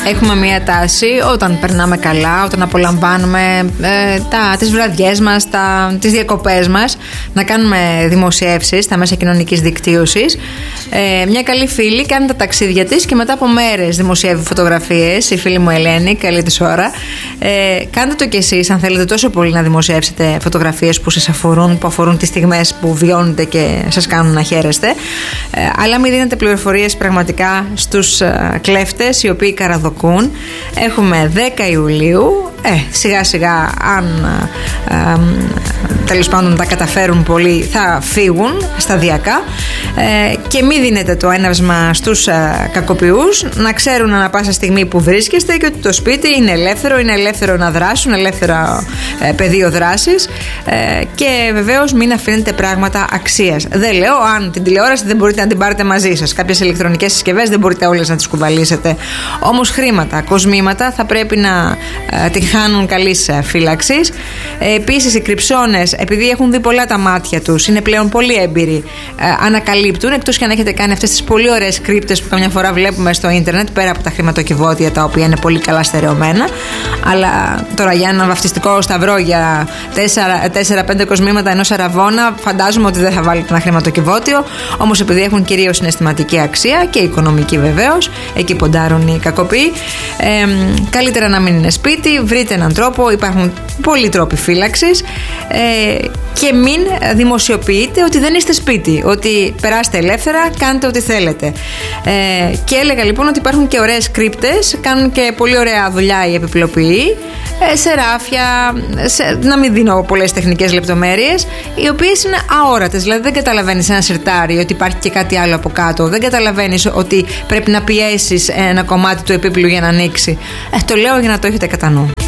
Έχουμε μία τάση όταν περνάμε καλά, όταν απολαμβάνουμε τις βραδιές μας, τις διακοπές μας, να κάνουμε δημοσιεύσεις στα μέσα κοινωνικής δικτύωσης. Μια καλή φίλη κάνει τα ταξίδια της και μετά από μέρες δημοσιεύει φωτογραφίες. Η φίλη μου Ελένη, καλή της ώρα. Κάντε το κι εσείς αν θέλετε τόσο πολύ να δημοσιεύσετε φωτογραφίες που σας αφορούν, που αφορούν τις στιγμές που βιώνετε και σας κάνουν να χαίρεστε. Αλλά μην δίνετε πληροφορίες πραγματικά στους κλέφτες οι οποίοι καραδοκούν. Έχουμε 10 Ιουλίου. Σιγά σιγά, αν τέλος πάντων τα καταφέρουν πολύ, θα φύγουν σταδιακά. Και μην δίνετε το έναυσμα στους κακοποιούς, να ξέρουν ανά πάσα στιγμή που βρίσκεστε και ότι το σπίτι είναι ελεύθερο να δράσουν, ελεύθερο πεδίο δράσης. Και βεβαίως μην αφήνετε πράγματα αξίας. Δεν λέω αν την τηλεόραση δεν μπορείτε να την πάρετε μαζί σας, κάποιες ηλεκτρονικές συσκευές δεν μπορείτε όλες να τις κουβαλήσετε. Όμως χρήματα, κοσμήματα θα πρέπει να την χάνουν καλής φύλαξης. Επίσης οι κρυψώνες, επειδή έχουν δει πολλά τα μάτια τους, είναι πλέον πολύ έμπειροι, ανακαλύπτουν, εκτός και αν έχετε κάνει αυτές τις πολύ ωραίες κρύπτες που καμιά φορά βλέπουμε στο ίντερνετ, πέρα από τα χρηματοκιβώτια τα οποία είναι πολύ καλά στερεωμένα. Αλλά τώρα για ένα βαφτιστικό σταυρό για 4-5 κοσμήματα ενός αραβώνα, φαντάζομαι ότι δεν θα βάλετε ένα χρηματοκιβώτιο. Όμως επειδή έχουν κυρίως συναισθηματική αξία και οικονομική βεβαίως, εκεί ποντάρουν οι κακοποιοί. Καλύτερα να μην είναι σπίτι, βρείτε έναν τρόπο, υπάρχουν πολλοί τρόποι φύλαξης. Και μην δημοσιοποιείτε ότι δεν είστε σπίτι, ότι περάστε ελεύθερα, κάντε ό,τι θέλετε. Και έλεγα λοιπόν ότι υπάρχουν και ωραίες κρύπτες, κάνουν και πολύ ωραία δουλειά οι επιπλοποιοί, σε ράφια, να μην δίνω πολλές τεχνικές λεπτομέρειες, οι οποίες είναι αόρατες. Δηλαδή δεν καταλαβαίνεις ένα σιρτάρι ότι υπάρχει και κάτι άλλο από κάτω, δεν καταλαβαίνεις ότι πρέπει να πιέσεις ένα κομμάτι του επίπλου για να ανοίξει. Το λέω για να το έχετε κατά νου.